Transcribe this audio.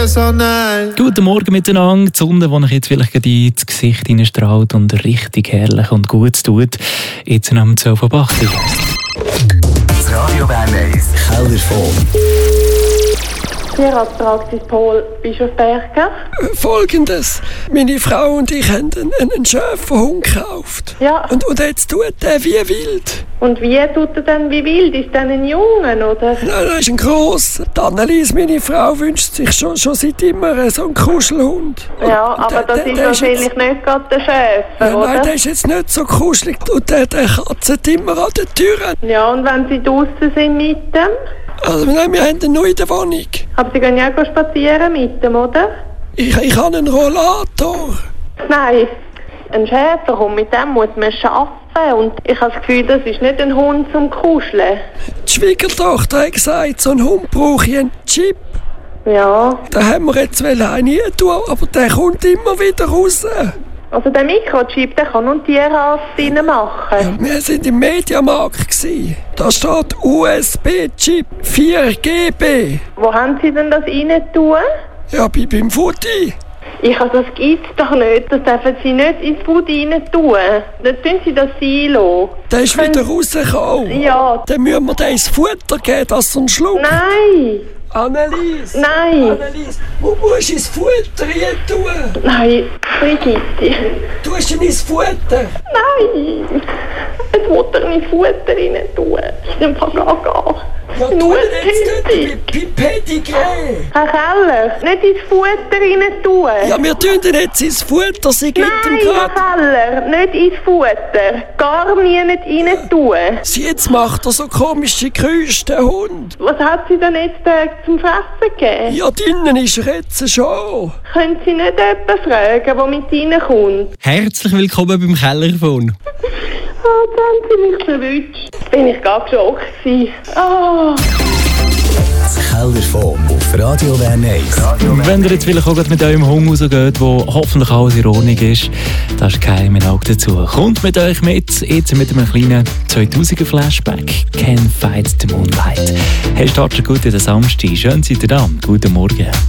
So nice. Guten Morgen miteinander. Die Sonne, die euch jetzt vielleicht gerade ins Gesicht hineinstrahlt und richtig herrlich und gut tut. Jetzt am 12 Uhr. Das Radio Bern 1 Kellerfon. Tierarztpraxis Paul Bischofberger. Folgendes: Meine Frau und ich haben einen Schäferhund gekauft. Ja. Und jetzt tut er wie wild. Und wie tut er denn wie wild? Ist er ein Jungen, oder? Nein, das ist ein grosser. Annelies, meine Frau, wünscht sich schon seit immer so einen Kuschelhund. Ja, aber das ist wahrscheinlich nicht gerade der Schäfer, oder? Nein, der ist jetzt nicht so kuschelig und der katzelt immer an den Türen. Ja, und wenn Sie draussen sind mit dem? Also nein, wir haben ihn nur in der Wohnung. Aber Sie gehen ja auch spazieren mit dem, oder? Ich habe einen Rollator. Nein, ein Schäferhund, mit dem muss man arbeiten. Und ich habe das Gefühl, das ist nicht ein Hund zum Kuscheln. Die Schwiegertochter hat gesagt, so ein Hund brauche ich einen Chip. Ja. Da haben wir jetzt einen tun, aber der kommt immer wieder raus. Also der Mikrochip, der kann nun Tierarzt machen. Wir waren im Mediamarkt. Da steht USB-Chip 4GB. Wo haben Sie denn das rein tun? Ja, beim Futti. Das gibt's doch nicht. Das dürfen Sie nicht ins Food rein tun. Dann tun Sie das Silo. Der ist wieder rausgekommen. Ja. Dann müssen wir den ins Futter geben, dass er einen Schluck. Nein. Annelies. Nein. Annelies, wo musst du ins Futter rein tun? Nein, Brigitte. Du hast ihn ins Futter. Nein. Jetzt will er ins Futter rein tun. Dann kann gar. Ja, tu ihn jetzt nicht bei Pedigree. Herr Keller, nicht ins Futter rein tun. Ja, wir tun ihn jetzt ins Futter. Sie gibt ihm Nein, Herr gerade. Keller, nicht ins Futter. Gar nie nicht rein tun. Jetzt macht er so komische Geräusche, der Hund. Was hat sie denn jetzt zum Fressen gegeben? Ja, drinnen ist er jetzt schon. Können Sie nicht jemanden fragen, der mit reinkommt? Herzlich willkommen beim Kellerfon. Oh, jetzt haben Sie mich erwischt. Bin ich gar geschockt gewesen. Oh. Das Kellerfon auf Radio Bern 1. Wenn ihr jetzt vielleicht auch mit eurem Hund rausgeht, wo hoffentlich alles in Ordnung ist, das ist kein Auge dazu. Kommt mit euch mit, jetzt mit einem kleinen 2000er Flashback. Can't Fight the Moonlight. Hey, startet gut in den Samstag. Schön seid ihr da. Guten Morgen.